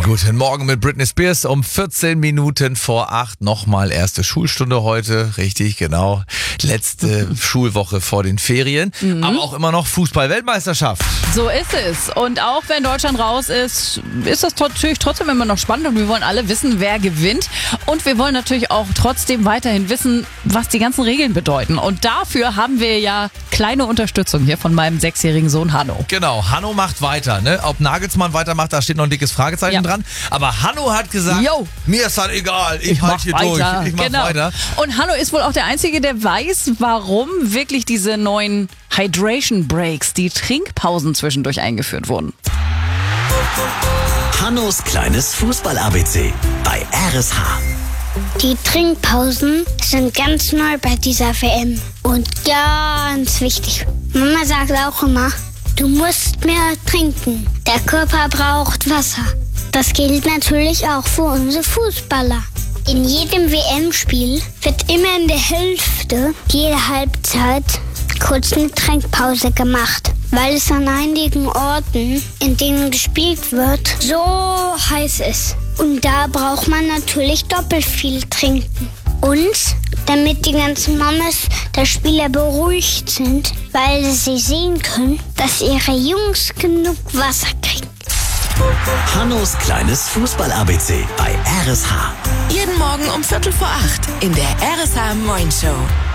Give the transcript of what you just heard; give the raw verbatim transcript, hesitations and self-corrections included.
Guten Morgen mit Britney Spears um vierzehn Minuten vor acht. Nochmal erste Schulstunde heute. Richtig, genau. Letzte Schulwoche vor den Ferien. Mhm. Aber auch immer noch Fußball-Weltmeisterschaft. So ist es. Und auch wenn Deutschland raus ist, ist das natürlich trotzdem immer noch spannend. Und wir wollen alle wissen, wer gewinnt. Und wir wollen natürlich auch trotzdem weiterhin wissen, was die ganzen Regeln bedeuten. Und dafür haben wir ja kleine Unterstützung hier von meinem sechsjährigen Sohn Hanno. Genau, Hanno macht weiter. Ne? Ob Nagelsmann weitermacht, da steht noch ein dickes Fragezeichen ja. dran. Aber Hanno hat gesagt, Yo. mir ist halt egal, ich, ich halte hier weiter. durch, ich mach genau. weiter. Und Hanno ist wohl auch der Einzige, der weiß, warum wirklich diese neuen Hydration Breaks, die Trinkpausen zwischendurch eingeführt wurden. Hannos kleines Fußball-A B C bei R S H. Die Trinkpausen sind ganz neu bei dieser W M und ganz wichtig. Mama sagt auch immer, du musst mehr trinken. Der Körper braucht Wasser. Das gilt natürlich auch für unsere Fußballer. In jedem W M-Spiel wird immer in der Hälfte, jede Halbzeit, kurz eine Trinkpause gemacht. Weil es an einigen Orten, in denen gespielt wird, so heiß ist. Und da braucht man natürlich doppelt viel trinken. Und damit die ganzen Mamas der Spieler beruhigt sind, weil sie sehen können, dass ihre Jungs genug Wasser kriegen. Hannos kleines Fußball-A B C bei R S H. Jeden Morgen um Viertel vor acht in der R S H Morning Show.